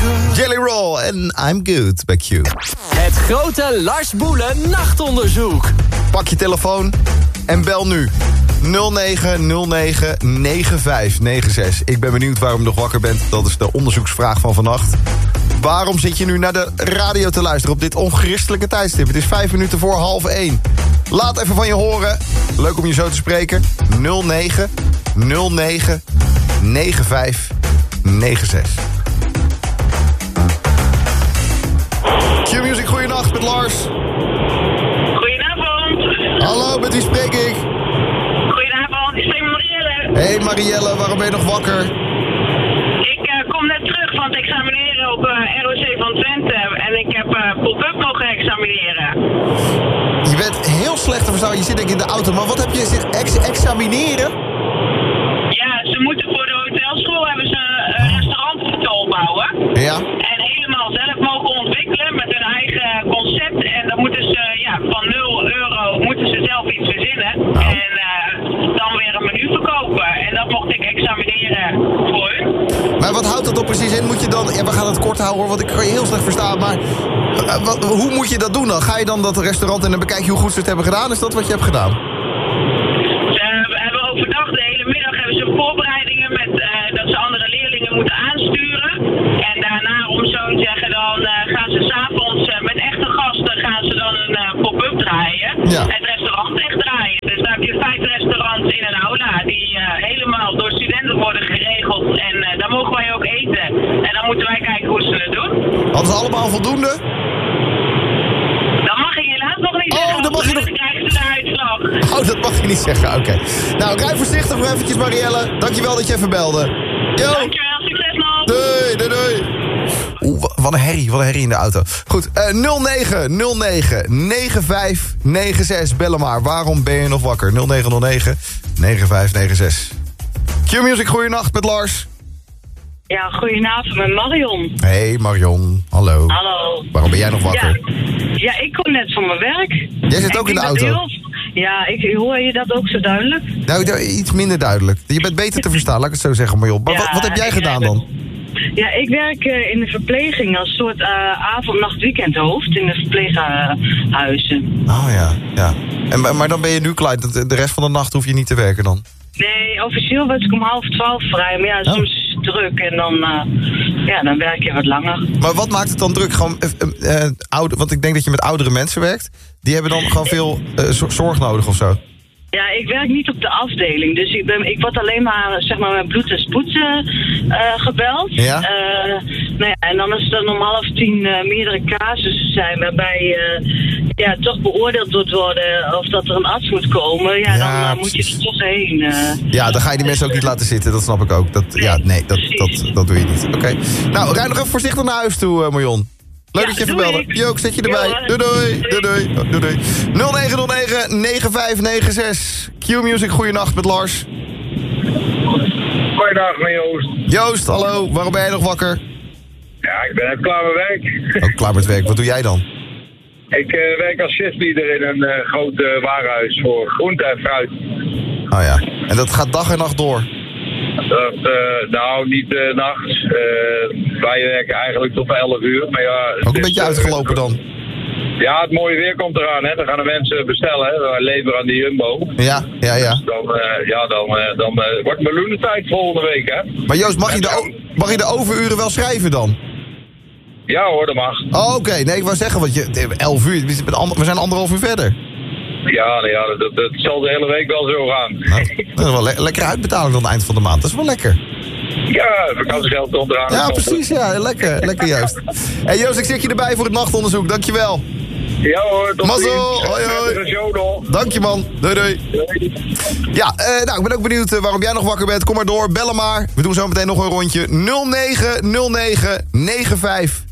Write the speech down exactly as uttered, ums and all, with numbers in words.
Jelly Roll en I'm Good bij Q. Het grote Lars Boelen nachtonderzoek. Pak je telefoon en bel nu. nul negen nul negen negen vijf negen zes. Ik ben benieuwd waarom je nog wakker bent. Dat is de onderzoeksvraag van vannacht. Waarom zit je nu naar de radio te luisteren op dit onchristelijke tijdstip? Het is vijf minuten voor half één. Laat even van je horen. Leuk om je zo te spreken. nul negen nul negen negen vijf negen zes. Q-Music, goeienacht met Lars. Goedenavond. Hallo, met wie spreek ik? Goedenavond, ik spreek met Marielle. Hey Marielle, waarom ben je nog wakker? Ik uh, kom net terug van het examineren op uh, R O C van Twente. En ik heb uh, pop-up mogen examineren. Je bent heel slecht te verstaan, je zit denk ik in de auto. Maar wat heb je zich ex- examineren? Ja, ze moeten voor de hotelschool hebben ze een restaurant moeten opbouwen. Ja. En helemaal zelf mogen ontwikkelen met hun eigen concept. En dan moeten ze ja, van nul euro moeten ze zelf iets verzinnen. Oh. En uh, dan weer een menu verkopen. En dat mocht ik examineren voor hun. Maar wat houdt dat dan precies in? Moet je dan... Ja, we gaan het kort houden hoor, want ik kan je heel slecht verstaan. Maar uh, wat, hoe moet je dat doen dan? Ga je dan dat restaurant en dan bekijk je hoe goed ze het hebben gedaan? Is dat wat je hebt gedaan? Ze hebben overdag de hele middag hebben ze voorbereidingen met uh, dat ze andere leerlingen moeten aansturen. En daarna, om zo te zeggen, dan uh, gaan ze s'avonds uh, met echte gasten gaan ze dan een uh, pop-up draaien. Ja. Het restaurant echt draaien. Dus daar heb je vijf restaurants in een aula die uh, helemaal door studenten worden geregeld. En uh, daar mogen wij ook eten. En dan moeten wij kijken hoe ze het doen. Hadden ze allemaal voldoende? Dat mag ik helaas nog niet Oh, zeggen. dat mag je nog- Dan krijgen ze de uitslag. Oh, dat mag je niet zeggen, oké. Nou, rij voorzichtig nog eventjes Marielle. Dankjewel dat je even belde. Yo! Dankjewel, succes nog. Doei, doei, doei. Oeh, wa- wat een herrie, wat een herrie in de auto. Goed, uh, nul negen nul negen negen vijf negen zes. Bellen maar, waarom ben je nog wakker? nul negen nul negen negen vijf negen zes. Q-Music, goeienacht met Lars. Ja, goedenavond met Marion. Hey Marion, hallo. Hallo. Waarom ben jij nog wakker? Ja, ja, ik kom net van mijn werk. Jij zit Ik ook in de denk auto? dat heel- Ja, ik, hoor je dat ook zo duidelijk? Nou, nou, iets minder duidelijk. Je bent beter te verstaan, laat ik het zo zeggen Marion. Maar Ja, wat, wat heb jij ik gedaan heb dan? Ja, ik werk uh, in de verpleging als soort uh, avond, nacht, weekendhoofd in de verpleeghuizen. Oh ja, ja. En, maar maar dan ben je nu klaar. De de rest van de nacht hoef je niet te werken dan? Nee, officieel was ik om half twaalf vrij, maar ja, Oh. soms is het druk en dan, uh, ja, dan werk je wat langer. Maar wat maakt het dan druk? Gewoon, uh, uh, oude, want ik denk dat je met oudere mensen werkt. Die hebben dan gewoon veel uh, zorg nodig of zo. Ja, ik werk niet op de afdeling, dus ik, ben, ik word alleen maar, zeg maar, met bloed en spoed uh, uh, gebeld. Ja? Uh, nou ja, en dan is het dan om half tien uh, meerdere casussen zijn waarbij uh, ja, toch beoordeeld moet worden of dat er een arts moet komen. Ja, Ja, dan uh, moet je precies. er toch heen. Uh. Ja, dan ga je die mensen ook niet laten zitten, dat snap ik ook. Dat, ja, nee, dat, dat, dat doe je niet. Oké. Nou, rij nog even voorzichtig naar huis toe, uh, Marion. Leuk Ja, dat je even doei. belde. Jook, zet je erbij. Ja, Doei doei. doei. Doei doei. Doei doei. nul negen nul negen negen vijf negen zes. Q-Music, goeienacht met Lars. Goeiedag, met Joost. Joost, hallo. Waarom ben jij nog wakker? Ja, ik ben net klaar met werk. Ook klaar met werk. Wat doe jij dan? Ik uh, werk als chefleader in een uh, groot uh, warenhuis voor groente en fruit. Oh ja. En dat gaat dag en nacht door. Dat, uh, nou, niet uh, nachts. Uh, wij werken eigenlijk tot elf uur. Maar ja, Ook een beetje uitgelopen dan. Ja, het mooie weer komt eraan. Hè. Dan gaan de mensen bestellen. Hè. Wij leveren aan die Jumbo. Ja, ja, ja. Dus dan, uh, ja, dan, uh, dan uh, wordt meloenentijd volgende week. Hè. Maar Joost, mag je, de o- mag je de overuren wel schrijven dan? Ja hoor, dat mag. Oh, oké. Nee, ik wou zeggen, want je, elf uur, we zijn ander- we zijn anderhalf uur verder. Ja, nou ja dat, dat, dat zal de hele week wel zo gaan. Nou, dat is wel le- lekker uitbetaling aan het eind van de maand. Dat is wel lekker. Ja, vakantiegeld komt eraan. Ja, precies. Ja, lekker. Lekker juist. Hey Joost, ik zet je erbij voor het nachtonderzoek. Dankjewel. Ja hoor, tot Mazzel, ziens. hoi, hoi. Met een show nog. Dank je man. Doei doei. Ja, eh, nou, ik ben ook benieuwd eh, waarom jij nog wakker bent. Kom maar door, bellen maar. We doen zo meteen nog een rondje. nul negen nul negen negen vijf